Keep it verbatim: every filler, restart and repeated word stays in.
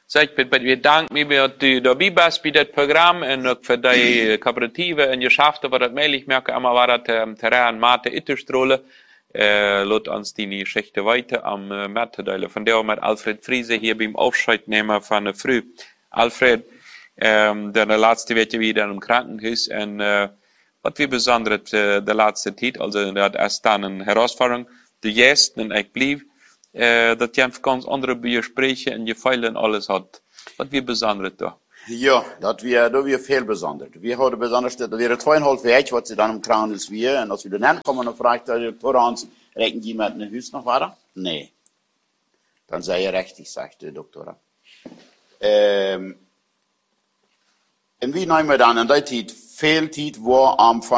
Zeg, we danken me dat u daarbij bent bij dit programma en ook voor die coöperatieven en geschäften, wat het mogelijk maken, aber waar het um, terrein mate uitstrahlen. Uh, laat ons die Geschichte weiter am uh, mitteilen. Von der mit Alfred Friese hier beim Aufscheid nehmen von der Früh. Alfred, um, de laatste week wieder im Krankenhaus und uh, was wir besonders uh, de laatste Zeit, also dat is dan een Herausforderung, de juiste en ik blijf, uh, dat je ganz andere Besprechen und Gefallen alles hat. Was wir besonders da? Ja, dat wir, da wir viel besonders. Wir haben besonders, da wir zweieinhalb Jahre, was sie dann im Krankenhaus wir, und als wir dann kommen und fragt der Doktor uns, reichen die mit einem Haus noch weiter? Nee. Dann sei er richtig, sagt der Doktor. Ähm, und wie nehmen wir dann in der Zeit, viel Zeit war am